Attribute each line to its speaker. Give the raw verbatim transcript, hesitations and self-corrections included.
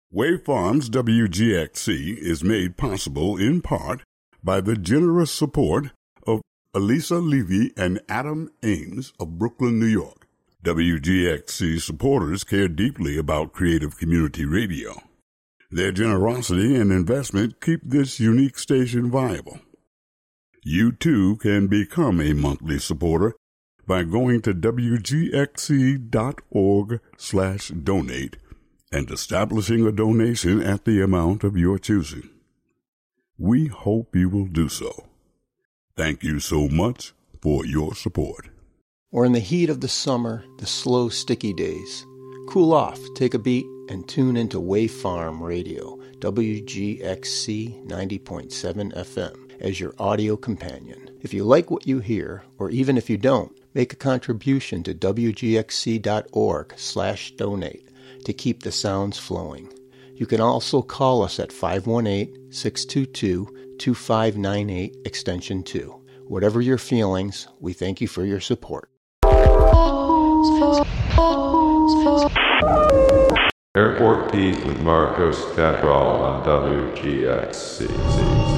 Speaker 1: Waveforms W G X C is made possible in part by the generous support of Elisa Levy and Adam Ames of Brooklyn, New York. W G X C supporters care deeply about creative community radio. Their generosity and investment keep this unique station viable. You too can become a monthly supporter by going to wgxc.org slash donate and establishing a donation at the amount of your choosing. We hope you will do so. Thank you so much for your support.
Speaker 2: Or in the heat of the summer, the slow, sticky days, cool off, take a beat, and tune into Wave Farm Radio, W G X C ninety point seven F M, as your audio companion. If you like what you hear, or even if you don't, make a contribution to wgxc.org slash donate to keep the sounds flowing. You can also call us at five one eight, six two two, two five nine eight, extension two. Whatever your feelings, we thank you for your support.
Speaker 3: Airport Beat with Marcos Cattrall on W G X C.